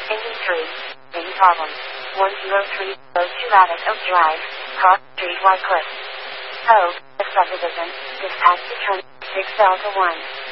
Engine 3. Main problem. 10302 Rabbit Oak Drive, Cross Street, Wycliffe. O, the subdivision. Dispatch to turn 6 Delta 1.